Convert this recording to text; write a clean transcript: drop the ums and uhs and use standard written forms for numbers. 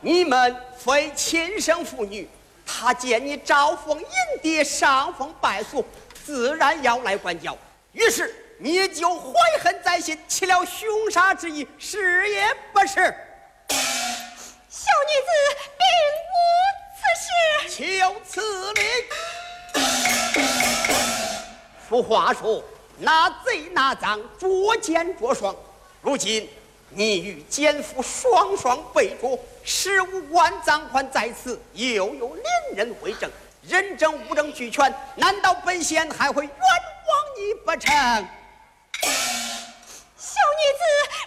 你们非亲生父女，他见你招蜂引蝶、伤风败俗，自然要来管教。于是你就怀恨在心，起了凶杀之意，是也不是？ 小女子并无此事。 岂有此理！俗话说，拿贼拿赃，捉奸捉双。如今你与奸夫双双被捉，15万赃款在此，又有2人为证，人证物证俱全，难道本县还会冤枉你不成？ 小女子